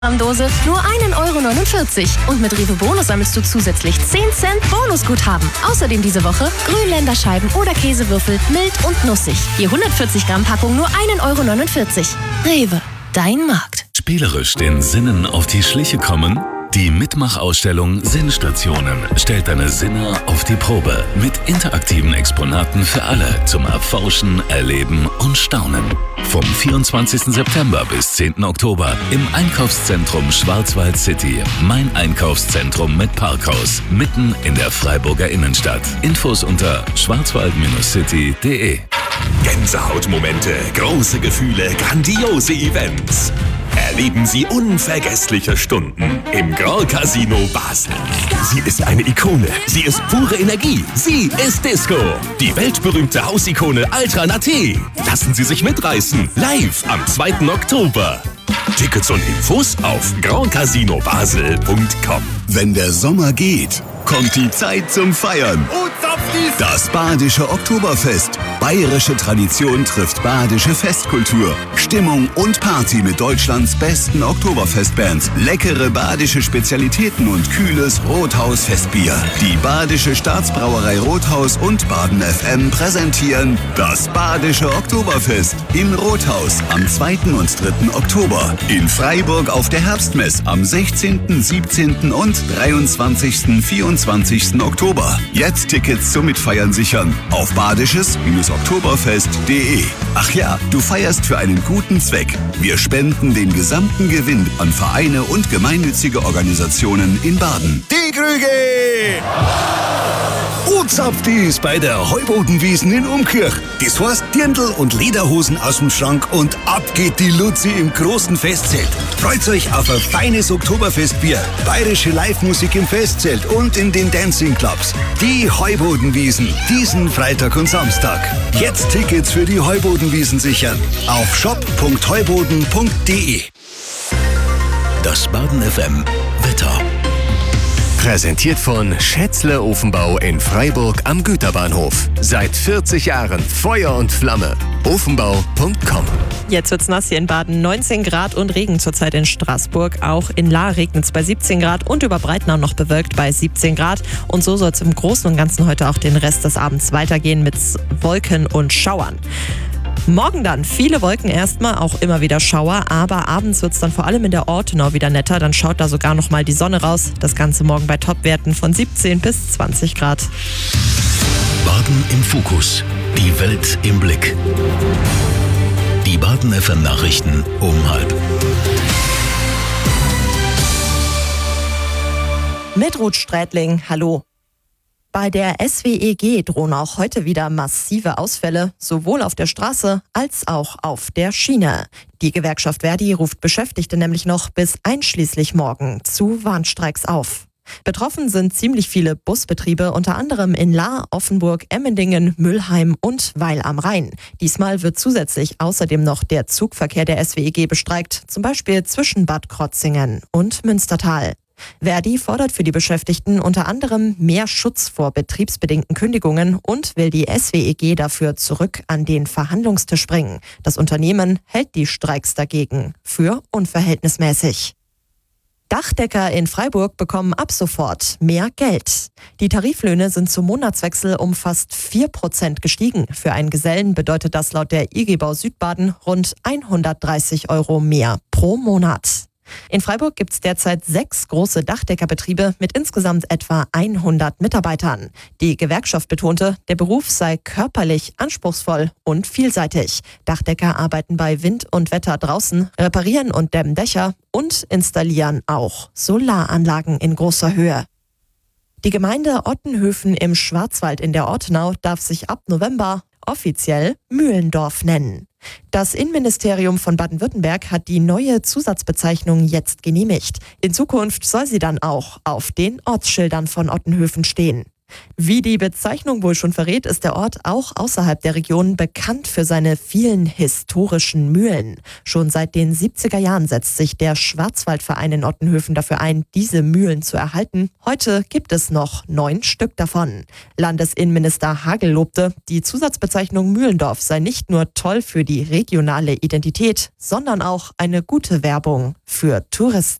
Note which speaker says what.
Speaker 1: Dose nur 1,49 € und mit Rewe Bonus sammelst du zusätzlich 10 Cent Bonusguthaben. Außerdem diese Woche Grünländerscheiben oder Käsewürfel mild und nussig. Je 140 Gramm Packung nur 1,49 €. Rewe, dein Markt.
Speaker 2: Spielerisch den Sinnen auf die Schliche kommen? Die Mitmachausstellung Sinnstationen stellt deine Sinne auf die Probe mit interaktiven Exponaten für alle zum Erforschen, Erleben und Staunen. Vom 24. September bis 10. Oktober im Einkaufszentrum Schwarzwald City. Mein Einkaufszentrum mit Parkhaus, mitten in der Freiburger Innenstadt. Infos unter schwarzwald-city.de.
Speaker 3: Gänsehautmomente, große Gefühle, grandiose Events. Erleben Sie unvergessliche Stunden im Grand Casino Basel. Sie ist eine Ikone. Sie ist pure Energie. Sie ist Disco. Die weltberühmte Hausikone Ultra Naté. Lassen Sie sich mitreißen. Live am 2. Oktober. Tickets und Infos auf grandcasinobasel.com.
Speaker 4: Wenn der Sommer geht, kommt die Zeit zum Feiern. Das Badische Oktoberfest. Bayerische Tradition trifft badische Festkultur. Stimmung und Party mit Deutschlands besten Oktoberfestbands. Leckere badische Spezialitäten und kühles Rothaus-Festbier. Die Badische Staatsbrauerei Rothaus und Baden FM präsentieren das Badische Oktoberfest in Rothaus am 2. und 3. Oktober. In Freiburg auf der Herbstmess am 16., 17. und 23., 24. Oktober. Jetzt Tickets zum Mitfeiern sichern auf badisches-oktoberfest.de. Ach ja, du feierst für einen guten Zweck. Wir spenden den gesamten Gewinn an Vereine und gemeinnützige Organisationen in Baden.
Speaker 5: Die Krüge! O-Zapft ist bei der Heubodenwiesen in Umkirch. Das heißt Dirndl und Lederhosen aus dem Schrank und ab geht die Luzi im großen Festzelt. Freut euch auf ein feines Oktoberfestbier, bayerische Live-Musik im Festzelt und in den Dancing-Clubs. Die Heubodenwiesen, diesen Freitag und Samstag. Jetzt Tickets für die Heubodenwiesen sichern auf shop.heuboden.de.
Speaker 2: Das Baden FM Wetter.
Speaker 6: Präsentiert von Schätzle Ofenbau in Freiburg am Güterbahnhof. Seit 40 Jahren Feuer und Flamme. Ofenbau.com.
Speaker 7: Jetzt wird's nass hier in Baden. 19 Grad und Regen zurzeit in Straßburg. Auch in Lahr regnet es bei 17 Grad und über Breitnau noch bewölkt bei 17 Grad. Und so soll es im Großen und Ganzen heute auch den Rest des Abends weitergehen mit Wolken und Schauern. Morgen dann viele Wolken erstmal, auch immer wieder Schauer, aber abends wird es dann vor allem in der Ortenau wieder netter. Dann schaut da sogar noch mal die Sonne raus. Das Ganze morgen bei Topwerten von 17 bis 20 Grad.
Speaker 2: Baden im Fokus. Die Welt im Blick. Die Baden FM Nachrichten um 12:30.
Speaker 7: Mit Ruth Strätling, hallo. Bei der SWEG drohen auch heute wieder massive Ausfälle, sowohl auf der Straße als auch auf der Schiene. Die Gewerkschaft Verdi ruft Beschäftigte nämlich noch bis einschließlich morgen zu Warnstreiks auf. Betroffen sind ziemlich viele Busbetriebe, unter anderem in Lahr, Offenburg, Emmendingen, Mülheim und Weil am Rhein. Diesmal wird zusätzlich außerdem noch der Zugverkehr der SWEG bestreikt, zum Beispiel zwischen Bad Krotzingen und Münstertal. Verdi fordert für die Beschäftigten unter anderem mehr Schutz vor betriebsbedingten Kündigungen und will die SWEG dafür zurück an den Verhandlungstisch bringen. Das Unternehmen hält die Streiks dagegen für unverhältnismäßig. Dachdecker in Freiburg bekommen ab sofort mehr Geld. Die Tariflöhne sind zum Monatswechsel um fast 4% gestiegen. Für einen Gesellen bedeutet das laut der IG Bau Südbaden rund 130 € mehr pro Monat. In Freiburg gibt es derzeit 6 große Dachdeckerbetriebe mit insgesamt etwa 100 Mitarbeitern. Die Gewerkschaft betonte, der Beruf sei körperlich anspruchsvoll und vielseitig. Dachdecker arbeiten bei Wind und Wetter draußen, reparieren und dämmen Dächer und installieren auch Solaranlagen in großer Höhe. Die Gemeinde Ottenhöfen im Schwarzwald in der Ortenau darf sich ab November offiziell Mühlendorf nennen. Das Innenministerium von Baden-Württemberg hat die neue Zusatzbezeichnung jetzt genehmigt. In Zukunft soll sie dann auch auf den Ortsschildern von Ottenhöfen stehen. Wie die Bezeichnung wohl schon verrät, ist der Ort auch außerhalb der Region bekannt für seine vielen historischen Mühlen. Schon seit den 70er Jahren setzt sich der Schwarzwaldverein in Ottenhöfen dafür ein, diese Mühlen zu erhalten. Heute gibt es noch 9 Stück davon. Landesinnenminister Hagel lobte, die Zusatzbezeichnung Mühlendorf sei nicht nur toll für die regionale Identität, sondern auch eine gute Werbung für Touristen.